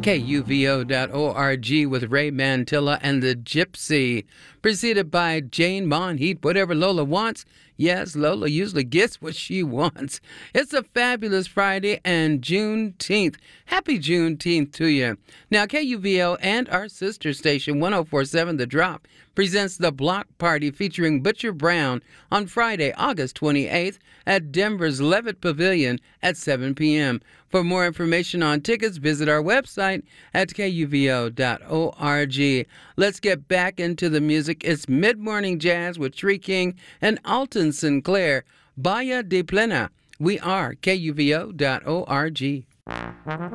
KUVO.org with Ray Mantilla and the Gypsy. Preceded by Jane Monheat, Whatever Lola Wants. Yes, Lola usually gets what she wants. It's a fabulous Friday and Juneteenth. Happy Juneteenth to you. Now, KUVO and our sister station, 1047 The Drop, presents the Block Party featuring Butcher Brown on Friday, August 28th at Denver's Levitt Pavilion at 7 p.m. For more information on tickets, visit our website at kuvo.org. Let's get back into the music. It's Mid-Morning Jazz with Tree King and Alton Sinclair. Bahia de Plena. We are kuvo.org.